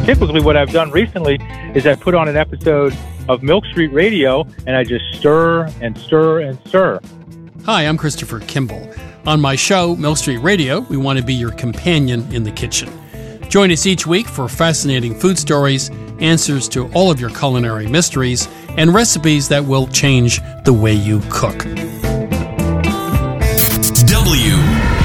Typically what I've done recently is I put on an episode of Milk Street Radio and I just stir and stir and stir. Hi, I'm Christopher Kimball. On my show, Milk Street Radio, we want to be your companion in the kitchen. Join us each week for fascinating food stories, answers to all of your culinary mysteries, and recipes that will change the way you cook.